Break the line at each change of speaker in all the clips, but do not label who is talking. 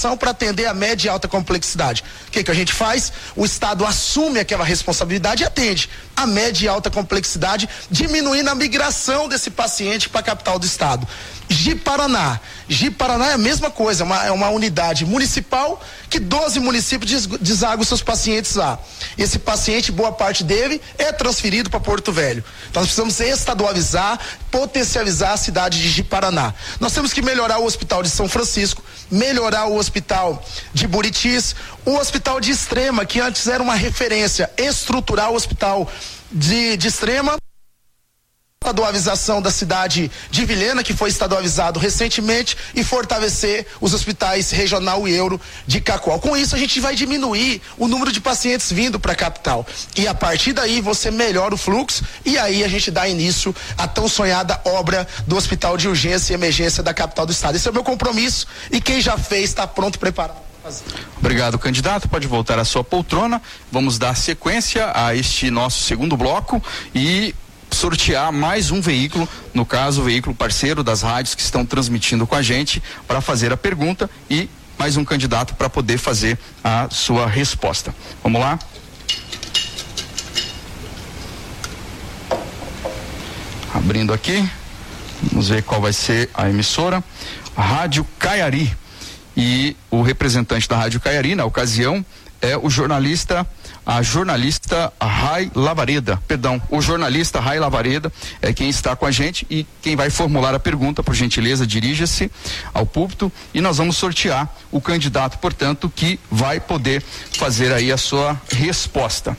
licitação para atender a média e alta complexidade. O que a gente faz? O Estado assume aquela responsabilidade e atende a média e alta complexidade, diminuindo a migração desse paciente para a capital do Estado. Ji-Paraná é a mesma coisa, é uma unidade municipal que 12 municípios desagam seus pacientes lá. Esse paciente, boa parte dele, é transferido para Porto Velho. Então nós precisamos estadualizar, potencializar a cidade de Ji-Paraná. Nós temos que melhorar o Hospital de São Francisco, melhorar o Hospital de Buritis, o Hospital de Extrema, que antes era uma referência, estruturar o Hospital de Extrema, estadualização da cidade de Vilhena, que foi estadualizado recentemente, e fortalecer os hospitais regional e euro de Cacoal. Com isso a gente vai diminuir o número de pacientes vindo para a capital, e a partir daí você melhora o fluxo, e aí a gente dá início à tão sonhada obra do Hospital de Urgência e Emergência da capital do estado. Esse é o meu compromisso, e quem já fez está pronto, preparado.
Obrigado, candidato. Pode voltar à sua poltrona. Vamos dar sequência a este nosso segundo bloco e sortear mais um veículo, no caso o veículo parceiro das rádios que estão transmitindo com a gente, para fazer a pergunta, e mais um candidato para poder fazer a sua resposta. Vamos lá? Abrindo aqui, vamos ver qual vai ser a emissora. A Rádio Caiari, e o representante da Rádio Caiari na ocasião é o jornalista Ray Lavareda, o jornalista Ray Lavareda é quem está com a gente, e quem vai formular a pergunta, por gentileza, dirija-se ao púlpito, e nós vamos sortear o candidato, portanto, que vai poder fazer aí a sua resposta.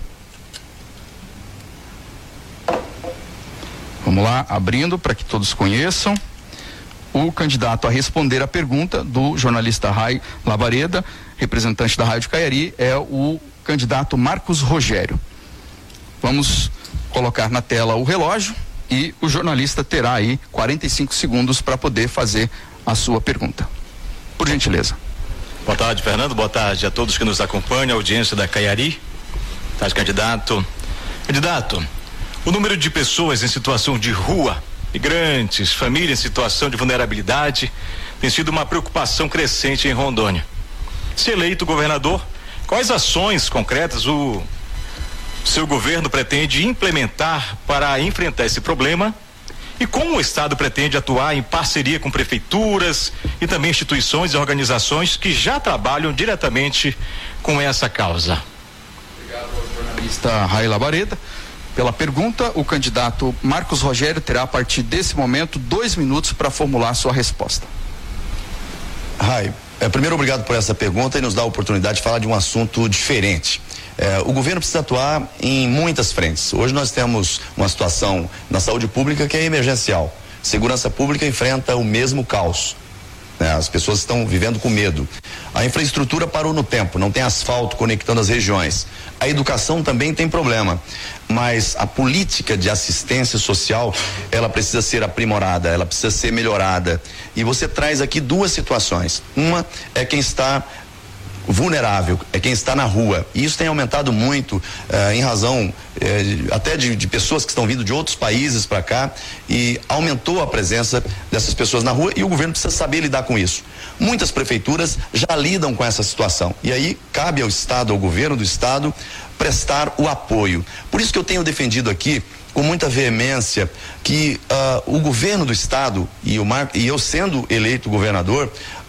Vamos lá, abrindo para que todos conheçam. O candidato a responder a pergunta do jornalista Ray Lavareda, representante da Rádio Caiari, é o candidato Marcos Rogério. Vamos colocar na tela o relógio, e o jornalista terá aí 45 segundos para poder fazer a sua pergunta. Por gentileza.
Boa tarde, Fernando. Boa tarde a todos que nos acompanham, a audiência da Caiari. Boa tarde, candidato. Candidato, o número de pessoas em situação de rua, migrantes, famílias em situação de vulnerabilidade, tem sido uma preocupação crescente em Rondônia. Se eleito governador, quais ações concretas o seu governo pretende implementar para enfrentar esse problema, e como o Estado pretende atuar em parceria com prefeituras e também instituições e organizações que já trabalham diretamente com essa causa?
Obrigado ao jornalista Ray Lavareda pela pergunta. O candidato Marcos Rogério terá, a partir desse momento, 2 minutos para formular sua resposta.
Ray, primeiro, obrigado por essa pergunta e nos dá a oportunidade de falar de um assunto diferente. O governo precisa atuar em muitas frentes. Hoje nós temos uma situação na saúde pública que é emergencial. Segurança pública enfrenta o mesmo caos. As pessoas estão vivendo com medo. A infraestrutura parou no tempo, não tem asfalto conectando as regiões. A educação também tem problema, mas a política de assistência social, ela precisa ser aprimorada, ela precisa ser melhorada. E você traz aqui 2 situações. Uma é quem está vulnerável, é quem está na rua, e isso tem aumentado muito em razão até de pessoas que estão vindo de outros países para cá, e aumentou a presença dessas pessoas na rua, e o governo precisa saber lidar com isso. Muitas prefeituras já lidam com essa situação, e aí cabe ao Estado, ao governo do Estado, prestar o apoio. Por isso que eu tenho defendido aqui com muita veemência que o governo do Estado e eu sendo eleito governador,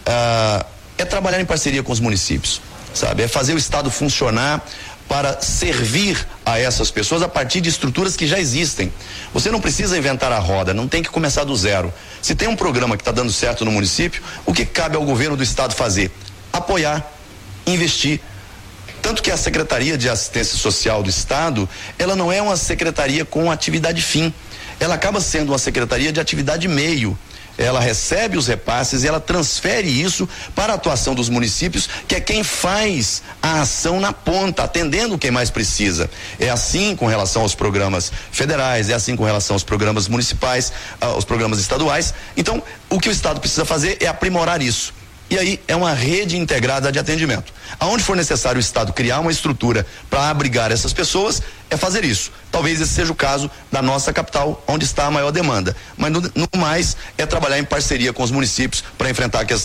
é trabalhar em parceria com os municípios, sabe? É fazer o Estado funcionar para servir a essas pessoas a partir de estruturas que já existem. Você não precisa inventar a roda, não tem que começar do zero. Se tem um programa que está dando certo no município, o que cabe ao governo do Estado fazer? Apoiar, investir. Tanto que a Secretaria de Assistência Social do Estado, ela não é uma secretaria com atividade fim. Ela acaba sendo uma secretaria de atividade meio. Ela recebe os repasses e ela transfere isso para a atuação dos municípios, que é quem faz a ação na ponta, atendendo quem mais precisa. É assim com relação aos programas federais, é assim com relação aos programas municipais, aos programas estaduais. Então, o que o Estado precisa fazer é aprimorar isso. E aí é uma rede integrada de atendimento. Aonde for necessário o Estado criar uma estrutura para abrigar essas pessoas, é fazer isso. Talvez esse seja o caso da nossa capital, onde está a maior demanda. Mas no mais é trabalhar em parceria com os municípios para enfrentar a questão